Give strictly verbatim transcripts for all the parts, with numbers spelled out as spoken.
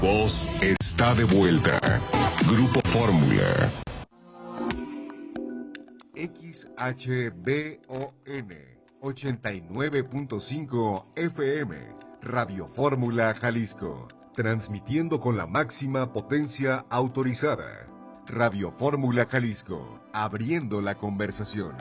Voz está de vuelta. Grupo Fórmula. X H B O N ochenta y nueve punto cinco F M, Radio Fórmula Jalisco, transmitiendo con la máxima potencia autorizada. Radio Fórmula Jalisco, abriendo la conversación.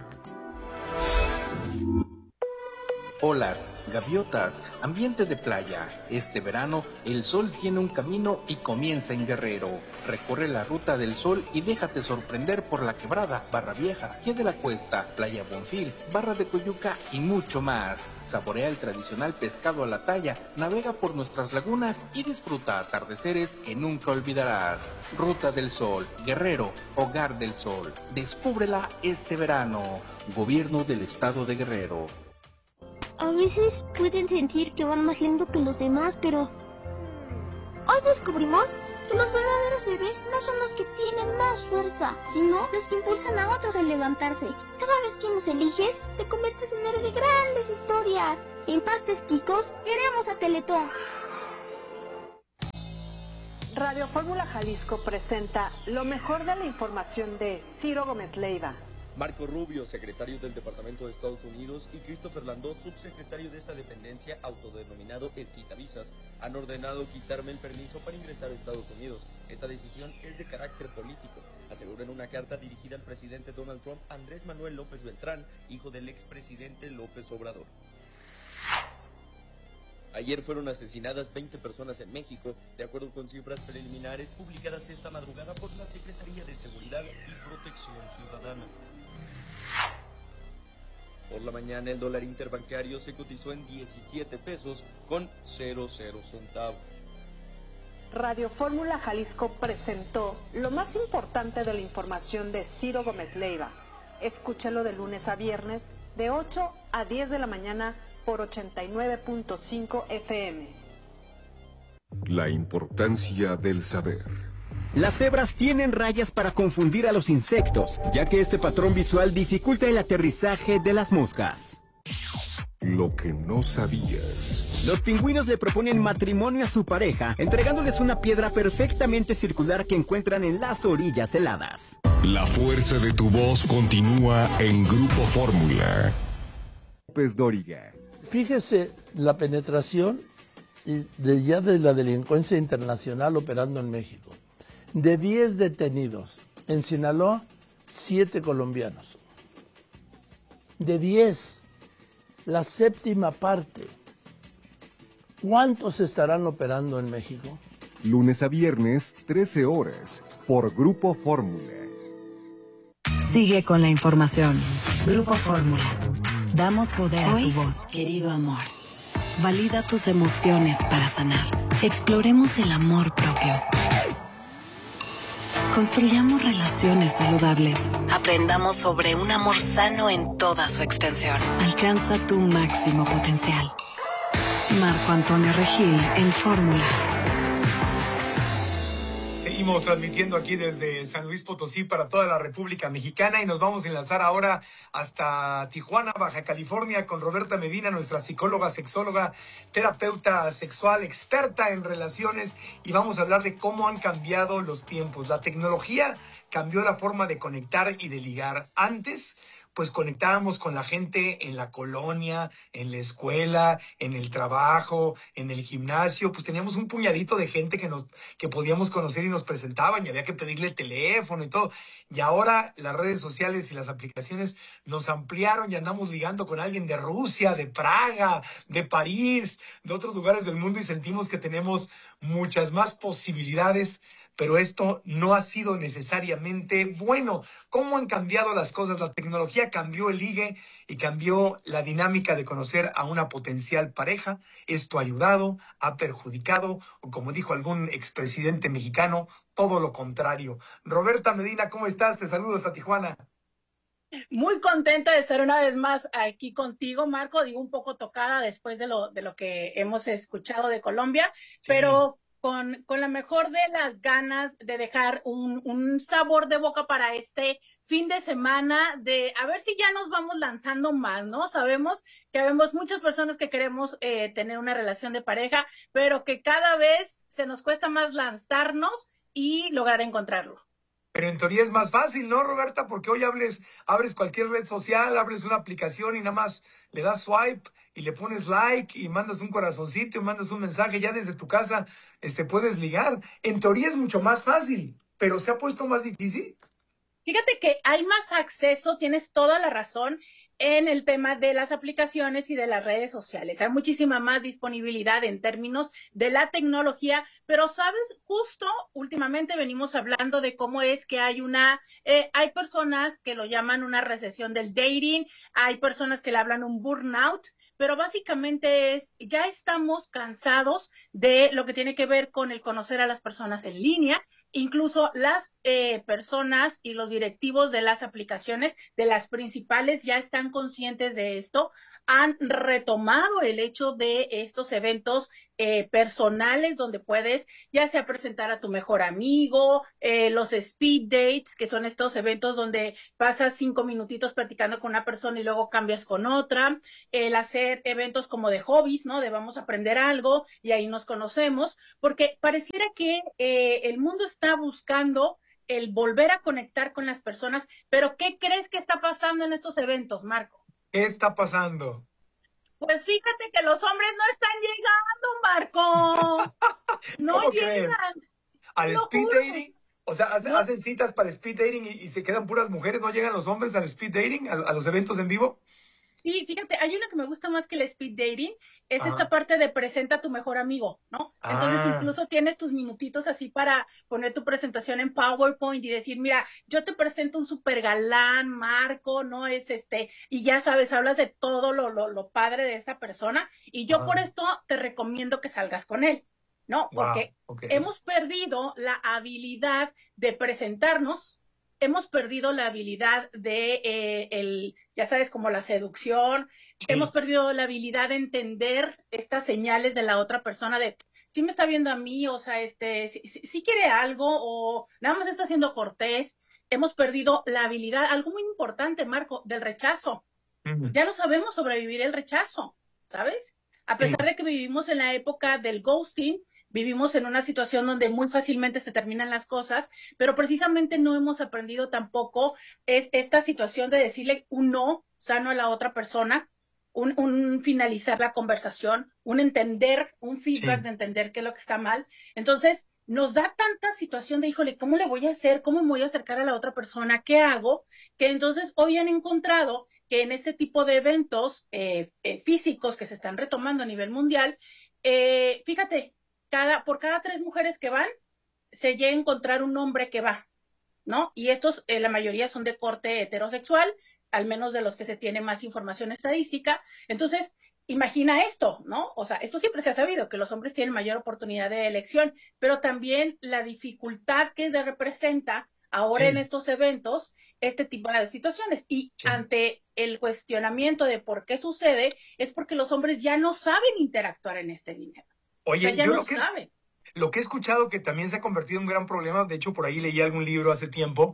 Olas, gaviotas, ambiente de playa. Este verano, el sol tiene un camino y comienza en Guerrero. Recorre la ruta del sol y déjate sorprender por La Quebrada, Barra Vieja, Pie de la Cuesta, Playa Bonfil, Barra de Coyuca y mucho más. Saborea el tradicional pescado a la talla, navega por nuestras lagunas y disfruta atardeceres que nunca olvidarás. Ruta del Sol, Guerrero, Hogar del Sol. Descúbrela este verano. Gobierno del Estado de Guerrero. A veces pueden sentir que van más lento que los demás, pero hoy descubrimos que los verdaderos héroes no son los que tienen más fuerza, sino los que impulsan a otros a levantarse. Cada vez que nos eliges, te conviertes en héroe de grandes historias. En Pastes Quicos, queremos a Teletón. Radio Fórmula Jalisco presenta lo mejor de la información de Ciro Gómez Leiva. Marco Rubio, secretario del Departamento de Estados Unidos, y Christopher Landó, subsecretario de esa dependencia autodenominado el Quitavisas, han ordenado quitarme el permiso para ingresar a Estados Unidos. Esta decisión es de carácter político, asegura en una carta dirigida al presidente Donald Trump, Andrés Manuel López Beltrán, hijo del expresidente López Obrador. Ayer fueron asesinadas veinte personas en México, de acuerdo con cifras preliminares publicadas esta madrugada por la Secretaría de Seguridad y Protección Ciudadana. Por la mañana el dólar interbancario se cotizó en diecisiete pesos con cero cero centavos. Radio Fórmula Jalisco presentó lo más importante de la información de Ciro Gómez Leiva. Escúchalo de lunes a viernes de ocho a diez de la mañana por ochenta y nueve punto cinco F M. La importancia del saber. Las cebras tienen rayas para confundir a los insectos, ya que este patrón visual dificulta el aterrizaje de las moscas. Lo que no sabías. Los pingüinos le proponen matrimonio a su pareja, entregándoles una piedra perfectamente circular que encuentran en las orillas heladas. La fuerza de tu voz continúa en Grupo Fórmula. López Dóriga. Fíjese la penetración de ya de la delincuencia internacional operando en México. De diez detenidos en Sinaloa, siete colombianos. De diez, la séptima parte. ¿Cuántos estarán operando en México? Lunes a viernes, trece horas, por Grupo Fórmula. Sigue con la información. Grupo Fórmula. Damos poder a tu voz, querido amor. Valida tus emociones para sanar. Exploremos el amor propio. Construyamos relaciones saludables. Aprendamos sobre un amor sano en toda su extensión. Alcanza tu máximo potencial. Marco Antonio Regil en Fórmula. Seguimos transmitiendo aquí desde San Luis Potosí para toda la República Mexicana y nos vamos a enlazar ahora hasta Tijuana, Baja California, con Roberta Medina, nuestra psicóloga, sexóloga, terapeuta sexual, experta en relaciones, y vamos a hablar de cómo han cambiado los tiempos. La tecnología cambió la forma de conectar y de ligar. Antes, pues conectábamos con la gente en la colonia, en la escuela, en el trabajo, en el gimnasio. Pues teníamos un puñadito de gente que nos que podíamos conocer y nos presentaban, y había que pedirle el teléfono y todo. Y ahora las redes sociales y las aplicaciones nos ampliaron y andamos ligando con alguien de Rusia, de Praga, de París, de otros lugares del mundo, y sentimos que tenemos muchas más posibilidades. Pero esto no ha sido necesariamente bueno. ¿Cómo han cambiado las cosas? La tecnología cambió el ligue y cambió la dinámica de conocer a una potencial pareja. Esto ha ayudado, ha perjudicado, o como dijo algún expresidente mexicano, todo lo contrario. Roberta Medina, ¿cómo estás? Te saludo hasta Tijuana. Muy contenta de estar una vez más aquí contigo, Marco. Digo, un poco tocada después de lo, de lo que hemos escuchado de Colombia, sí. Pero con, con la mejor de las ganas de dejar un, un sabor de boca para este fin de semana, de a ver si ya nos vamos lanzando más, ¿no? Sabemos que vemos muchas personas que queremos eh, tener una relación de pareja, pero que cada vez se nos cuesta más lanzarnos y lograr encontrarlo. Pero en teoría es más fácil, ¿no, Roberta? Porque hoy hables, abres cualquier red social, abres una aplicación y nada más le das swipe y le pones like y mandas un corazoncito y mandas un mensaje, ya desde tu casa este, puedes ligar. En teoría es mucho más fácil, pero ¿se ha puesto más difícil? Fíjate que hay más acceso, tienes toda la razón, en el tema de las aplicaciones y de las redes sociales. Hay muchísima más disponibilidad en términos de la tecnología, pero sabes, justo últimamente venimos hablando de cómo es que hay una, eh, hay personas que lo llaman una recesión del dating, hay personas que le hablan un burnout, pero básicamente es, ya estamos cansados de lo que tiene que ver con el conocer a las personas en línea. Incluso las eh, personas y los directivos de las aplicaciones, de las principales, ya están conscientes de esto, han retomado el hecho de estos eventos eh, personales donde puedes ya sea presentar a tu mejor amigo, eh, los speed dates, que son estos eventos donde pasas cinco minutitos platicando con una persona y luego cambias con otra, el hacer eventos como de hobbies, ¿no? De vamos a aprender algo y ahí nos conocemos, porque pareciera que eh, el mundo está buscando el volver a conectar con las personas, pero ¿qué crees que está pasando en estos eventos, Marco? ¿Qué está pasando? Pues fíjate que los hombres no están llegando, Marco. No ¿Cómo llegan. crees? ¿Al Lo speed juro. dating? O sea, hace- No. hacen citas para el speed dating y, y se quedan puras mujeres, ¿no llegan los hombres al speed dating, a, a los eventos en vivo? Sí, fíjate, hay una que me gusta más que el speed dating, es Ajá. esta parte de presenta a tu mejor amigo, ¿no? Entonces Ah. incluso tienes tus minutitos así para poner tu presentación en PowerPoint y decir, mira, yo te presento un super galán, Marco, ¿no? Es este, y ya sabes, hablas de todo lo, lo, lo padre de esta persona, y yo Ah. por esto te recomiendo que salgas con él, ¿no? Wow, Porque ok. hemos perdido la habilidad de presentarnos, hemos perdido la habilidad de, eh, el, ya sabes, como la seducción, Sí. hemos perdido la habilidad de entender estas señales de la otra persona de, si me está viendo a mí, o sea, este, si, si, si quiere algo o nada más está siendo cortés. Hemos perdido la habilidad, algo muy importante, Marco, del rechazo. Ujú. Ya no sabemos sobrevivir el rechazo, ¿sabes? A pesar Sí. de que vivimos en la época del ghosting, vivimos en una situación donde muy fácilmente se terminan las cosas, pero precisamente no hemos aprendido tampoco es esta situación de decirle un no sano a la otra persona, un, un finalizar la conversación, un entender, un feedback Sí. de entender qué es lo que está mal. Entonces, nos da tanta situación de, híjole, ¿cómo le voy a hacer? ¿Cómo me voy a acercar a la otra persona? ¿Qué hago? Que entonces hoy han encontrado que en este tipo de eventos eh, eh, físicos que se están retomando a nivel mundial, eh, fíjate, cada, por cada tres mujeres que van, se llega a encontrar un hombre que va, ¿no? Y estos, eh, la mayoría son de corte heterosexual, al menos de los que se tiene más información estadística. Entonces, imagina esto, ¿no? O sea, esto siempre se ha sabido, que los hombres tienen mayor oportunidad de elección, pero también la dificultad que representa ahora Sí. en estos eventos este tipo de situaciones. Y Sí. ante el cuestionamiento de por qué sucede, es porque los hombres ya no saben interactuar en este dinero. O sea, Oye, ya yo no lo que es- saben. Lo que he escuchado que también se ha convertido en un gran problema, de hecho por ahí leí algún libro hace tiempo,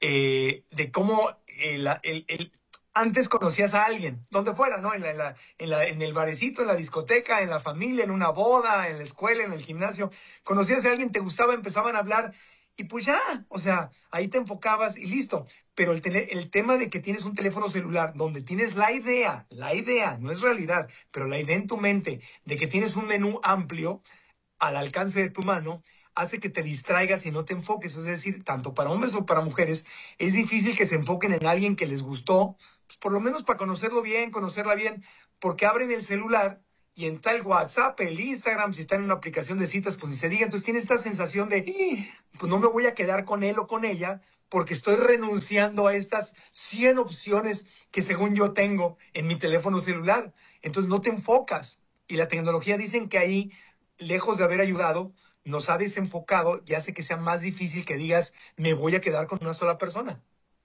eh, de cómo el, el- el- antes conocías a alguien, donde fuera, ¿no? En, la, en, la- en, la- en el barecito, en la discoteca, en la familia, en una boda, en la escuela, en el gimnasio, conocías a alguien, te gustaba, empezaban a hablar y pues ya, o sea, ahí te enfocabas y listo. Pero el, tele- el tema de que tienes un teléfono celular donde tienes la idea, la idea, no es realidad, pero la idea en tu mente de que tienes un menú amplio, al alcance de tu mano, hace que te distraigas y no te enfoques. Es decir, tanto para hombres o para mujeres, es difícil que se enfoquen en alguien que les gustó, pues por lo menos para conocerlo bien, conocerla bien, porque abren el celular y está el WhatsApp, el Instagram, si está en una aplicación de citas, pues ni se diga. Entonces tienes esta sensación de, "Ih, pues no me voy a quedar con él o con ella, porque estoy renunciando a estas cien opciones que según yo tengo en mi teléfono celular". Entonces no te enfocas. Y la tecnología dicen que ahí, lejos de haber ayudado, nos ha desenfocado y hace que sea más difícil que digas, me voy a quedar con una sola persona.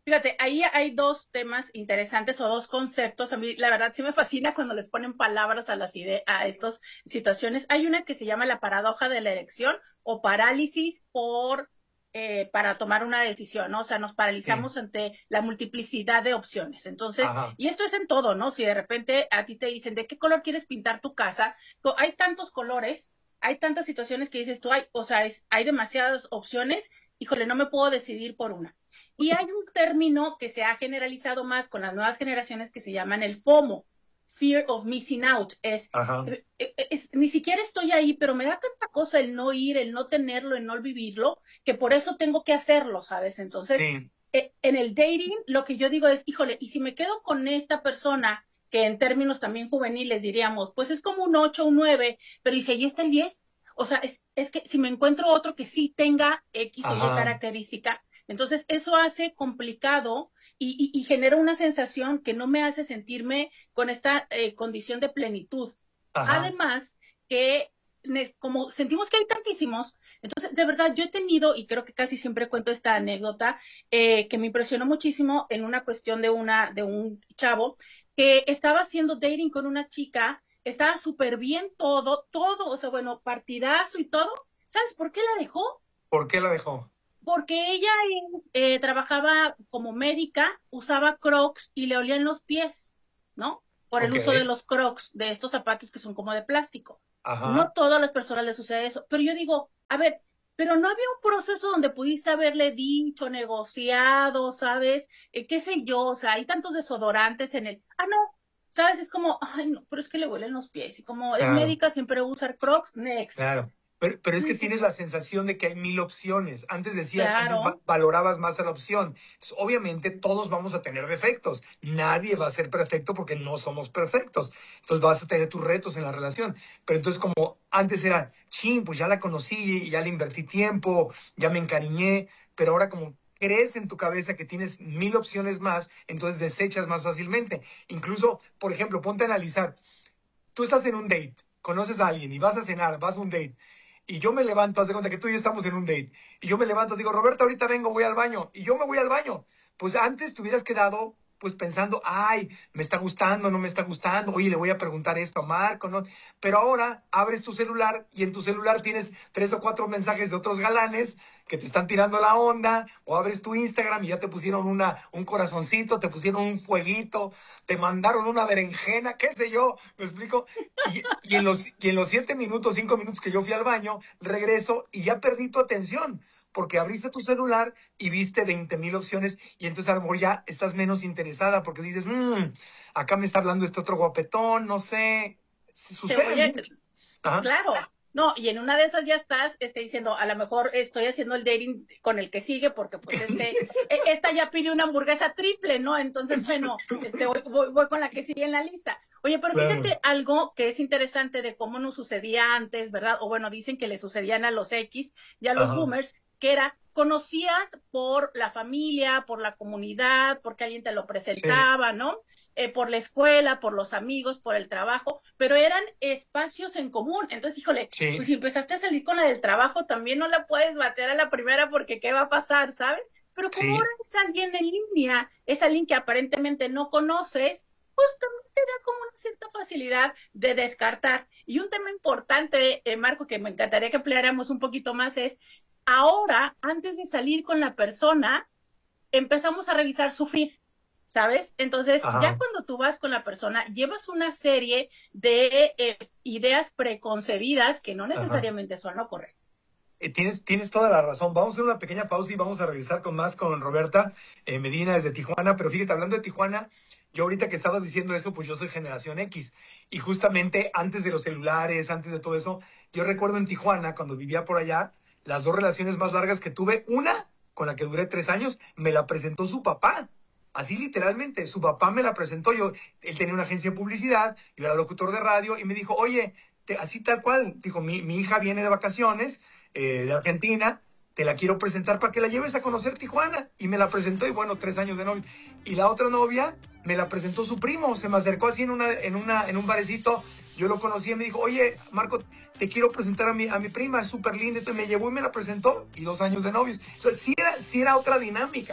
Fíjate, ahí hay dos temas interesantes o dos conceptos. A mí, la verdad, sí me fascina cuando les ponen palabras a las ideas, a estas situaciones. Hay una que se llama la paradoja de la elección o parálisis por eh, para tomar una decisión, ¿no? O sea, nos paralizamos sí. ante la multiplicidad de opciones. Entonces, Ajá. y esto es en todo, ¿no? Si de repente a ti te dicen, ¿de qué color quieres pintar tu casa? Hay tantos colores, hay tantas situaciones que dices tú, hay, o sea, es, hay demasiadas opciones, híjole, no me puedo decidir por una. Y hay un término que se ha generalizado más con las nuevas generaciones que se llaman el FOMO, Fear of Missing Out. Es, es, es, ni siquiera estoy ahí, pero me da tanta cosa el no ir, el no tenerlo, el no vivirlo, que por eso tengo que hacerlo, ¿sabes? Entonces, sí. eh, en el dating, lo que yo digo es, híjole, y si me quedo con esta persona, que en términos también juveniles diríamos, pues es como un ocho, un nueve, pero ¿y si ahí está el diez? O sea, es, es que si me encuentro otro que sí tenga X o Y característica, entonces eso hace complicado y, y, y genera una sensación que no me hace sentirme con esta eh, condición de plenitud. Ajá. Además, que como sentimos que hay tantísimos, entonces de verdad yo he tenido, y creo que casi siempre cuento esta anécdota, eh, que me impresionó muchísimo en una cuestión de, una, de un chavo que estaba haciendo dating con una chica, estaba súper bien todo, todo, o sea, bueno, partidazo y todo. ¿Sabes por qué la dejó? ¿Por qué la dejó? Porque ella es, eh, trabajaba como médica, usaba Crocs y le olían los pies, ¿no? Por el okay. uso de los Crocs, de estos zapatos que son como de plástico. Ajá. No a todas las personas les sucede eso. Pero yo digo, a ver, pero no había un proceso donde pudiste haberle dicho, negociado, ¿sabes? Eh, qué sé yo, o sea, hay tantos desodorantes en el... Ah, no, ¿sabes? Es como, ay, no, pero es que le huelen los pies. Y como claro. es médica, siempre usa Crocs, next. Claro. Pero, pero es que tienes la sensación de que hay mil opciones. Antes decías, claro. antes valorabas más a la opción. Entonces, obviamente, todos vamos a tener defectos. Nadie va a ser perfecto porque no somos perfectos. Entonces, vas a tener tus retos en la relación. Pero entonces, como antes era, chin, pues ya la conocí, ya le invertí tiempo, ya me encariñé. Pero ahora como crees en tu cabeza que tienes mil opciones más, entonces desechas más fácilmente. Incluso, por ejemplo, ponte a analizar. Tú estás en un date, conoces a alguien y vas a cenar, vas a un date. Y yo me levanto, haz de cuenta que tú y yo estamos en un date. Y yo me levanto, digo, Roberto, ahorita vengo, voy al baño. Y yo me voy al baño. Pues antes te hubieras quedado, pues pensando, ay, me está gustando, no me está gustando. Oye, le voy a preguntar esto a Marco, ¿no? Pero ahora abres tu celular y en tu celular tienes tres o cuatro mensajes de otros galanes que te están tirando la onda. O abres tu Instagram y ya te pusieron una, un corazoncito, te pusieron un fueguito, te mandaron una berenjena, qué sé yo, ¿me explico? Y, y, en los, y en los siete minutos, cinco minutos que yo fui al baño, regreso y ya perdí tu atención, porque abriste tu celular y viste veinte mil opciones y entonces a lo mejor ya estás menos interesada porque dices, mmm, acá me está hablando este otro guapetón, no sé, sucede mucho. Ajá. Claro. No, y en una de esas ya estás este, diciendo, a lo mejor estoy haciendo el dating con el que sigue, porque pues este, esta ya pide una hamburguesa triple, ¿no? Entonces, bueno, este, voy, voy, voy con la que sigue en la lista. Oye, pero fíjate claro. algo que es interesante de cómo nos sucedía antes, ¿verdad? O bueno, dicen que le sucedían a los X y a los Ajá. boomers, que era, conocías por la familia, por la comunidad, porque alguien te lo presentaba, sí. ¿no? Eh, por la escuela, por los amigos, por el trabajo, pero eran espacios en común. Entonces, híjole, sí. pues si empezaste a salir con la del trabajo, también no la puedes bater a la primera porque ¿qué va a pasar, sabes? Pero como sí. ahora es alguien en línea, es alguien que aparentemente no conoces, pues también te da como una cierta facilidad de descartar. Y un tema importante, eh, Marco, que me encantaría que ampliáramos un poquito más es, ahora, antes de salir con la persona, empezamos a revisar su feed. ¿Sabes? Entonces, Ajá. ya cuando tú vas con la persona, llevas una serie de eh, ideas preconcebidas que no necesariamente Ajá. son lo correcto. Eh, tienes, tienes toda la razón. Vamos a hacer una pequeña pausa y vamos a regresar con más con Roberta eh, Medina desde Tijuana. Pero fíjate, hablando de Tijuana, yo ahorita que estabas diciendo eso, pues yo soy generación X. Y justamente antes de los celulares, antes de todo eso, yo recuerdo en Tijuana, cuando vivía por allá, las dos relaciones más largas que tuve, una con la que duré tres años, me la presentó su papá. Así literalmente, su papá me la presentó, yo, él tenía una agencia de publicidad, yo era locutor de radio y me dijo, oye, te, así tal cual, dijo, mi, mi hija viene de vacaciones eh, de Argentina, te la quiero presentar para que la lleves a conocer Tijuana. Y me la presentó y bueno, tres años de novia. Y la otra novia me la presentó su primo, se me acercó así en, una, en, una, en un barecito, yo lo conocí y me dijo, oye, Marco, te quiero presentar a mi, a mi prima, es súper linda. Entonces me llevó y me la presentó y dos años de novios. Entonces sí era, sí era otra dinámica.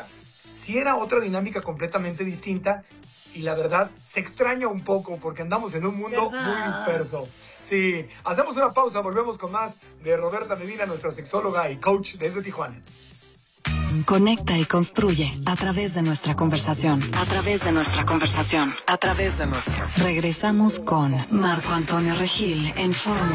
sí era otra dinámica completamente distinta y la verdad se extraña un poco porque andamos en un mundo ¿verdad? muy disperso. Sí, hacemos una pausa, volvemos con más de Roberta Medina, nuestra sexóloga y coach desde Tijuana. Conecta y construye a través de nuestra conversación. A través de nuestra conversación. A través de nuestra. Regresamos con Marco Antonio Regil en Fórmula.